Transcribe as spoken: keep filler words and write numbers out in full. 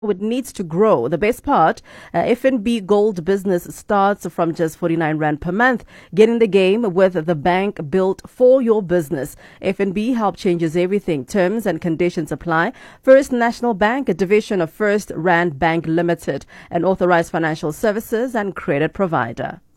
it needs to grow. The best part, uh, F N B Gold Business starts from just forty-nine rand per month. Get in the game with the bank built for your business. F N B Help changes everything. Terms and conditions apply. First National Bank, a division of First Rand Bank Limited, an authorized financial services and credit provider.